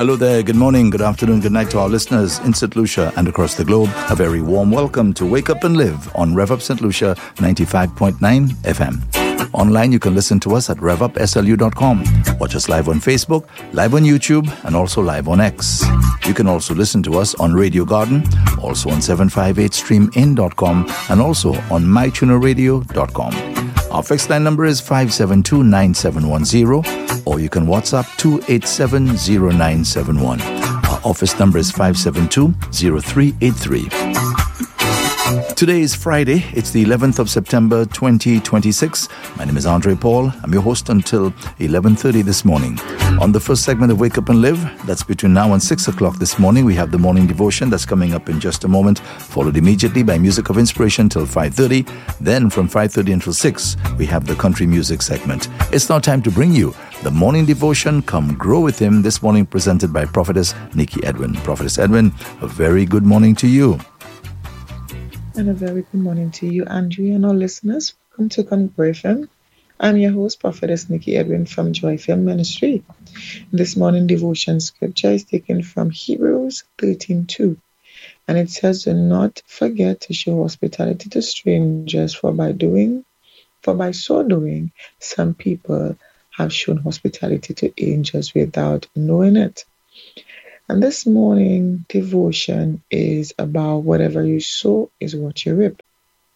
Hello there, good morning, good afternoon, good night to our listeners in St. Lucia and across the globe. A very warm welcome to Wake Up and Live on Rev Up St. Lucia 95.9 FM. Online, you can listen to us at revupslu.com. Watch us live on Facebook, live on YouTube, and also live on X. You can also listen to us on Radio Garden, also on 758streamin.com, and also on mytunerradio.com. Our fixed line number is 572-9710, or you can WhatsApp 287-0971. Our office number is 572-0383. Today is Friday. It's the 11th of September, 2026. My name is Andre Paul. I'm your host until 11:30 this morning. On the first segment of Wake Up and Live, that's between now and 6 o'clock this morning, we have the morning devotion that's coming up in just a moment, followed immediately by Music of Inspiration till 5:30. Then from 5:30 until 6, we have the country music segment. It's now time to bring you the morning devotion, Come Grow With Him, this morning presented by Prophetess Nikki Edwin. Prophetess Edwin, a very good morning to you. And a very good morning to you, Andrew, and our listeners. Welcome to Come Grow With Him. I'm your host, Prophetess Nikki Edwin from Joy Film Ministry. This morning devotion scripture is taken from Hebrews 13:2, and it says, "Do not forget to show hospitality to strangers, for by so doing, some people have shown hospitality to angels without knowing it." And this morning devotion is about whatever you sow is what you reap.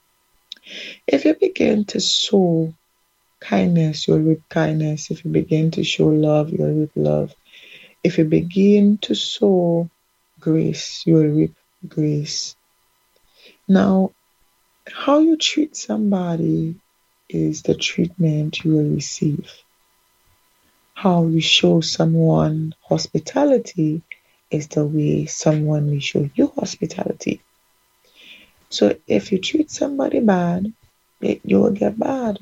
If you begin to sow kindness, you'll reap kindness. If you begin to show love, you'll reap love. If you begin to sow grace, you'll reap grace. Now, how you treat somebody is the treatment you will receive. How you show someone hospitality is the way someone will show you hospitality. So if you treat somebody bad, you will get bad.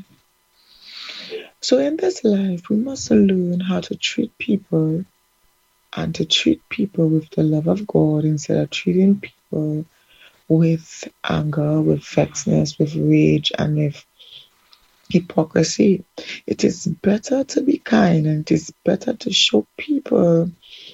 So in this life, we must learn how to treat people and to treat people with the love of God instead of treating people with anger, with vexedness, with rage, and with hypocrisy. It is better to be kind, and it is better to show people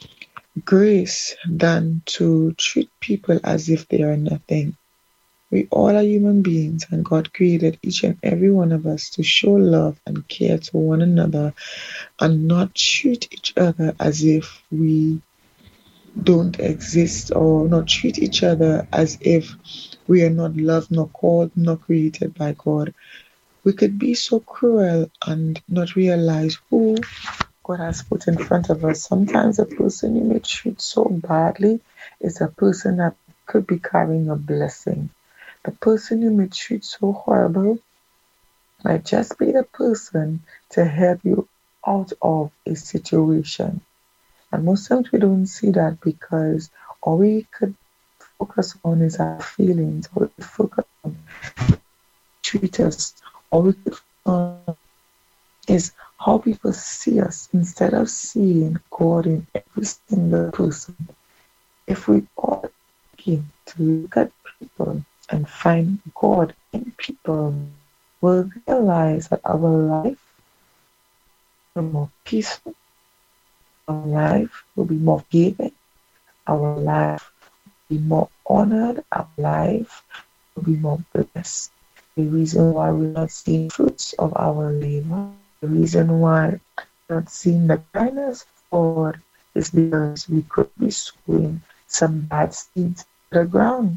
grace than to treat people as if they are nothing. We all are human beings, and God created each and every one of us to show love and care to one another and not treat each other as if we don't exist, or not treat each other as if we are not loved, nor called, nor created by God. We could be so cruel and not realize who God has put in front of us. Sometimes the person you may treat so badly is a person that could be carrying a blessing. The person you may treat so horrible might just be the person to help you out of a situation. And most times we don't see that because all we could focus on is our feelings, or we focus on treat us, all we could focus on is how people see us instead of seeing God in every single person. If we all begin to look at people and find God in people, we'll realize that our life will be more peaceful, our life will be more giving, our life will be more honored, our life will be more blessed. The reason why we're not seeing fruits of our labor, the reason why we're not seeing the kindness of God is because we could be sowing some bad seeds to the ground.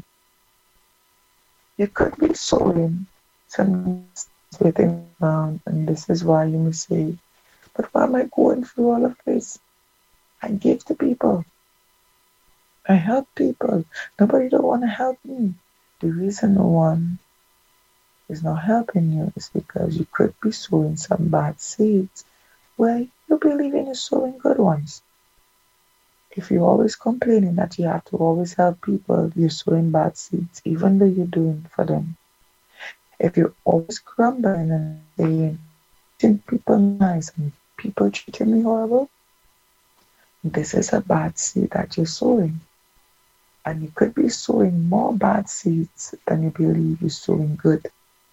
You could be sowing some seeds within the ground, and this is why you may say, but why am I going through all of this? I give to people. I help people. Nobody don't want to help me. The reason no one is not helping you is because you could be sowing some bad seeds where you believe in sowing good ones. If you're always complaining that you have to always help people, you're sowing bad seeds, even though you're doing for them. If you're always grumbling and saying, treating people nice and people treating me horrible, this is a bad seed that you're sowing. And you could be sowing more bad seeds than you believe you're sowing good.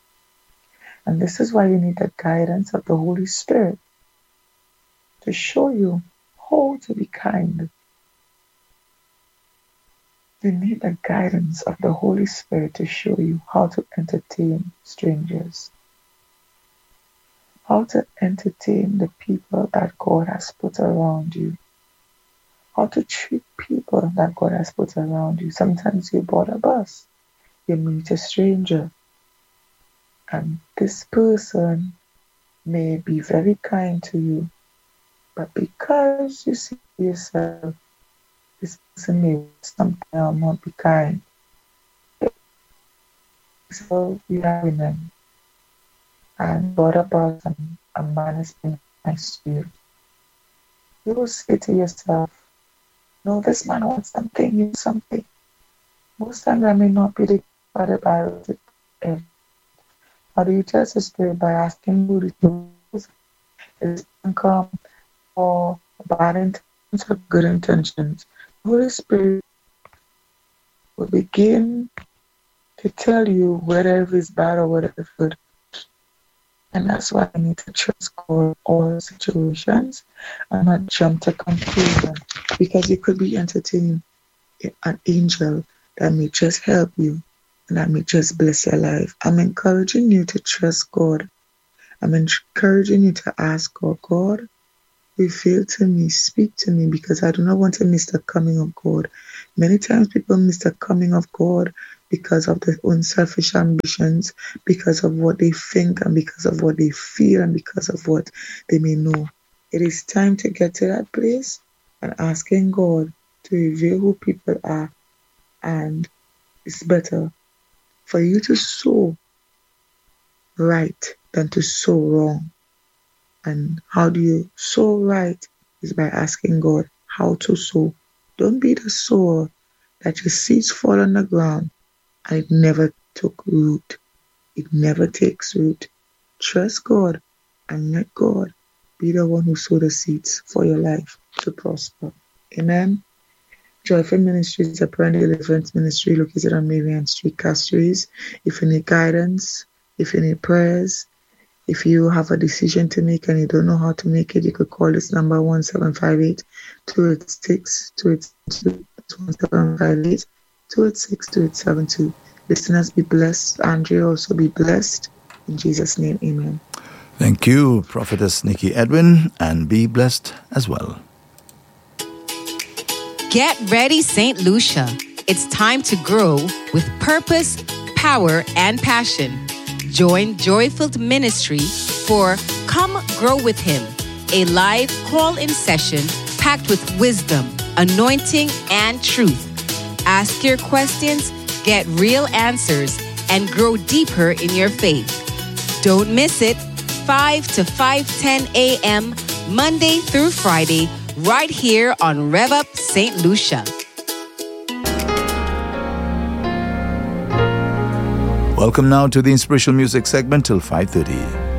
And this is why you need the guidance of the Holy Spirit to show you how to be kind, You need the guidance of the Holy Spirit to show you how to entertain strangers, how to entertain the people that God has put around you, how to treat people that God has put around you. Sometimes you board a bus, you meet a stranger, and this person may be very kind to you, but because you see yourself, this person may do something or not be kind. So you are in them. And what about a man is being nice to you? You will say to yourself, no, this man wants something, you something. Most times that may not be the Bible. How do you test the spirit? By asking who it is? Is it come or bad intentions or good intentions? The Holy Spirit will begin to tell you whether it is bad or whether it's good. And that's why I need to trust God all situations and not jump to conclusion, because you could be entertaining an angel that may just help you and that may just bless your life. I'm encouraging you to trust God. I'm encouraging you to ask God, God, reveal to me, speak to me, because I do not want to miss the coming of God. Many times people miss the coming of God because of their own selfish ambitions, because of what they think and because of what they feel and because of what they may know. It is time to get to that place and asking God to reveal who people are. And it's better for you to sow right than to sow wrong. And how do you sow right is by asking God how to sow. Don't be the sower that your seeds fall on the ground and it never took root. It never takes root. Trust God and let God be the one who sow the seeds for your life to prosper. Amen. Joyful Ministry is a prayer and deliverance ministry located on Marian Street, Castries. If you need guidance, if you need prayers, if you have a decision to make and you don't know how to make it, you could call this number 1758-286-2872. 1758-286-2872. Listeners, be blessed. Andrea, also be blessed. In Jesus' name, amen. Thank you, Prophetess Nikki Edwin, and be blessed as well. Get ready, St. Lucia. It's time to grow with purpose, power, and passion. Join Joy-Filled Ministry for Come Grow With Him, a live call-in session packed with wisdom, anointing, and truth. Ask your questions, get real answers, and grow deeper in your faith. Don't miss it, 5 to 5:10 a.m., Monday through Friday, right here on Rev Up St. Lucia. Welcome now to the inspirational music segment till 5:30.